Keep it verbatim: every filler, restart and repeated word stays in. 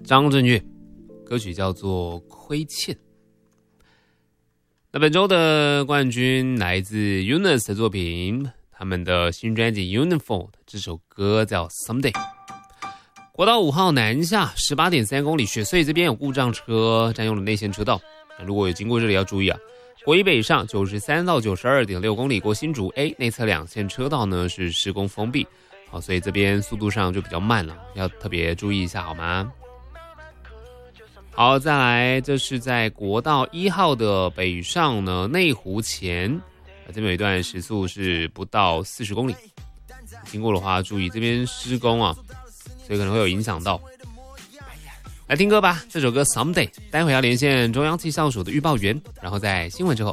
张震岳，歌曲叫做《亏欠》。那本周的冠军来自 Eunice 的作品，他们的新专辑 Unifold， 这首歌叫 Someday。国道五号南下 十八点三公里，雪隧这边有故障车占用了内线车道，如果有经过这里要注意啊。国一北上九十三到九十二点六公里，过新竹 A 内侧两线车道呢是施工封闭，好，所以这边速度上就比较慢了，要特别注意一下好吗？好，再来，这是在国道一号的北上呢，内湖前，这边有一段时速是不到四十公里，经过的话注意这边施工啊，所以可能会有影响到。来听歌吧，这首歌 Someday， 待会要连线中央气象署的预报员，然后在新闻之后